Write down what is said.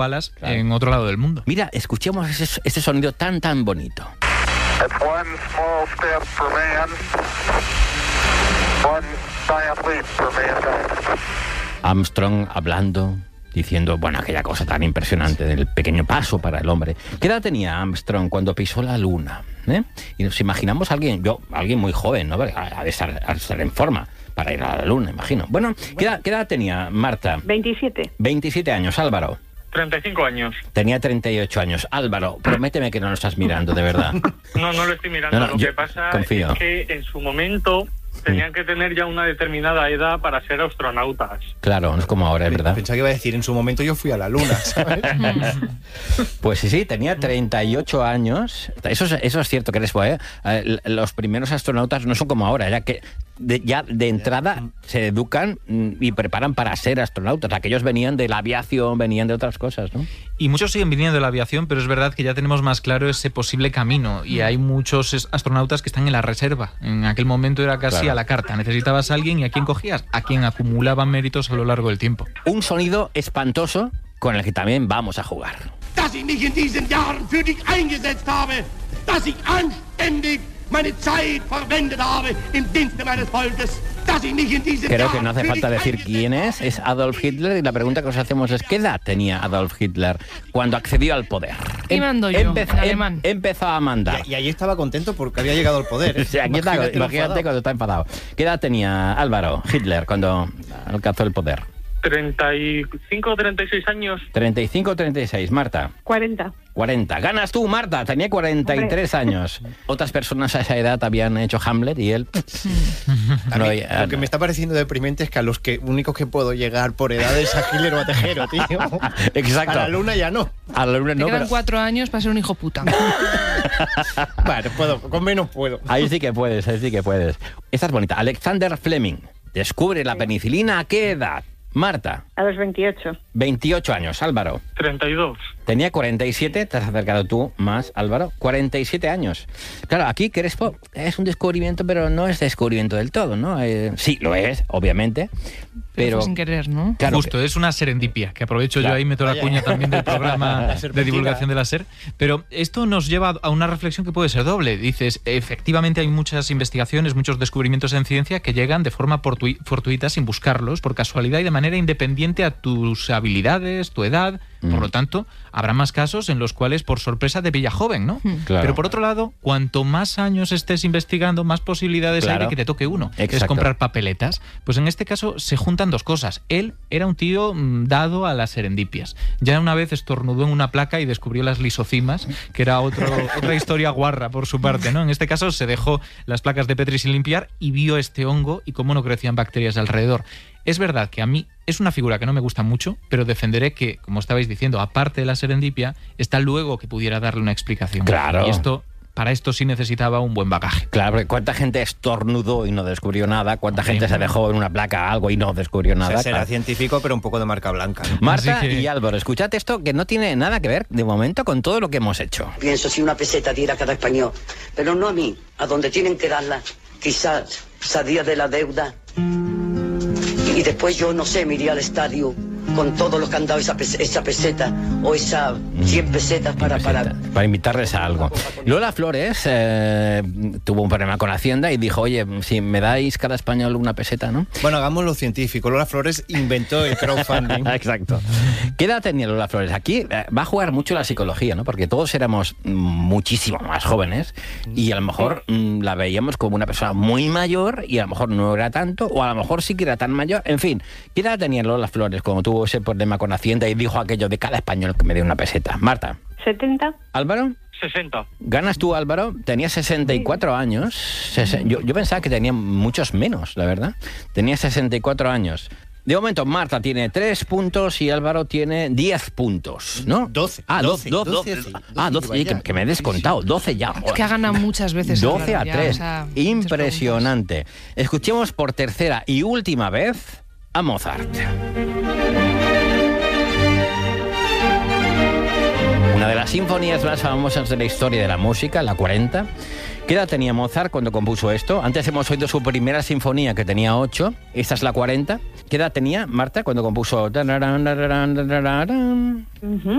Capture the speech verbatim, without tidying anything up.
balas claro. en otro lado del mundo. Mira, escuchemos ese, ese sonido tan, tan bonito. It's one small step for man, one giant leap for mankind. Armstrong hablando, diciendo, bueno, aquella cosa tan impresionante del pequeño paso para el hombre. ¿Qué edad tenía Armstrong cuando pisó la luna? ¿Eh? Y nos imaginamos a alguien, yo, alguien muy joven, ¿no? Ha de estar, ha de estar en forma para ir a la luna, imagino. Bueno, ¿qué edad, qué edad tenía Marta? veintisiete. veintisiete años, Álvaro. treinta y cinco años. Tenía treinta y ocho años. Álvaro, prométeme que no lo estás mirando, de verdad. No, no lo estoy mirando. No, no, lo yo que pasa confío. es que en su momento tenían que tener ya una determinada edad para ser astronautas. Claro, no es como ahora, es verdad. Pensaba que iba a decir, en su momento yo fui a la luna, ¿sabes? Pues sí, sí, tenía treinta y ocho años. Eso es, eso es cierto, Crespo, ¿eh? Eh, Los primeros astronautas no son como ahora, ya que de, ya de entrada se educan y preparan para ser astronautas. Aquellos venían de la aviación, venían de otras cosas, ¿no? Y muchos siguen viniendo de la aviación, pero es verdad que ya tenemos más claro ese posible camino. Y hay muchos astronautas que están en la reserva. En aquel momento era casi Claro. a la carta. Necesitabas a alguien y ¿a quién cogías? A quien acumulaba méritos a lo largo del tiempo. Un sonido espantoso con el que también vamos a jugar. Dass ich mich in diesen Jahren für dich eingesetzt habe, dass ich anständig meine Zeit verwendet habe im Dienste meines Volkes, dass ich mich in diesen Creo Jahren que no hace für falta dich decir eingesetzt quién es, es Adolf Hitler, y la pregunta que nos hacemos es ¿qué edad tenía Adolf Hitler cuando accedió al poder? Y mando yo, en alemán. Empezó a mandar. Y, y ahí estaba contento porque había llegado al poder. ¿eh? Sí, aquí está, Imagínate lo imagínate enfadado. cuando está enfadado. ¿Qué edad tenía Álvaro Hitler cuando alcanzó el poder? treinta y cinco o treinta y seis años. ¿treinta y cinco o treinta y seis? Marta. cuarenta. cuarenta. Ganas tú, Marta. Tenía cuarenta y tres años. Otras personas a esa edad habían hecho Hamlet y él... A No, mí, ya, lo que no. me está pareciendo deprimente es que a los que únicos que puedo llegar por edad es a Hitler o a Tejero, tío. Exacto. A la luna ya no. A la luna Te no, quedan pero... cuatro años para ser un hijo puta. Vale, puedo, con menos puedo. Ahí sí que puedes, ahí sí que puedes. Esta es bonita. Alexander Fleming descubre la penicilina ¿a qué edad? Marta. A los veintiocho. veintiocho años. Álvaro. treinta y dos. Tenía cuarenta y siete, te has acercado tú más, Álvaro. cuarenta y siete años. Claro, aquí Crespo es un descubrimiento, pero no es descubrimiento del todo, ¿no? Eh, sí, lo es, obviamente, pero... Fue sin querer, ¿no? Claro, Justo, es una serendipia, que aprovecho Claro. yo ahí, meto la Vaya. cuña también del programa La de serpentina. divulgación de la SER. Pero esto nos lleva a una reflexión que puede ser doble. Dices, efectivamente hay muchas investigaciones, muchos descubrimientos en ciencia que llegan de forma portui- fortuita, sin buscarlos, por casualidad y de manera independiente a tus habilidades, tu edad. Mm. Por lo tanto, habrá más casos en los cuales por sorpresa te pilla joven, ¿no? Claro. Pero por otro lado, cuanto más años estés investigando, más posibilidades Claro. hay de que te toque uno. Exacto. Es comprar papeletas. Pues en este caso se juntan dos cosas. Él era un tío mm, dado a las serendipias. Ya una vez estornudó en una placa y descubrió las lisocimas, que era otro, otra historia guarra por su parte, ¿no? En este caso se dejó las placas de Petri sin limpiar y vio este hongo y cómo no crecían bacterias alrededor. Es verdad que a mí es una figura que no me gusta mucho, pero defenderé que, como estabais diciendo, aparte de la serendipia, está luego que pudiera darle una explicación. Claro. Y esto, para esto sí necesitaba un buen bagaje. Claro, porque ¿cuánta gente estornudó y no descubrió nada? ¿Cuánta Hombre. gente se dejó en una placa algo y no descubrió O sea, nada? será Claro. científico, pero un poco de marca blanca, ¿no? Marta Así que- y Álvaro, escuchad esto que no tiene nada que ver de momento con todo lo que hemos hecho. Pienso si una peseta diera a cada español, pero no a mí, a donde tienen que darla. Quizás salía de la deuda y después yo, no sé, me iría al estadio con todo lo que han dado esa, pes- esa peseta o esas cien pesetas para... para... Para invitarles a algo. Lola Flores eh, tuvo un problema con Hacienda y dijo, oye, si me dais cada español una peseta, ¿no? Bueno, hagámoslo científico. Lola Flores inventó el crowdfunding. Exacto. ¿Qué edad tenía Lola Flores? Aquí eh, va a jugar mucho la psicología, ¿no? Porque todos éramos mm, muchísimo más jóvenes y a lo mejor mm, la veíamos como una persona muy mayor y a lo mejor no era tanto, o a lo mejor sí que era tan mayor. En fin, ¿qué edad tenía Lola Flores cuando tuvo ese problema con Hacienda y dijo aquello de cada español que me dé una peseta? Marta. setenta. ¿Álvaro? sesenta. ¿Ganas tú, Álvaro? Tenía sesenta y cuatro años. Sese- yo, yo pensaba que tenía muchos menos, la verdad. Tenía sesenta y cuatro años. De momento, Marta tiene tres puntos y Álvaro tiene diez puntos, ¿no? doce. Ah, doce. doce, doce. doce, Ah, doce, doce. Oye, que, que me he descontado. doce ya. Es que ha ganado muchas veces. doce a Álvaro, ya, tres. o sea, muchas Impresionante. Escuchemos por tercera y última vez a Mozart. Una de las sinfonías más famosas de la historia de la música, la cuarenta, ¿Qué edad tenía Mozart cuando compuso esto? Antes hemos oído su primera sinfonía, que tenía ocho. Esta es la cuarenta. ¿Qué edad tenía Marta cuando compuso... Uh-huh.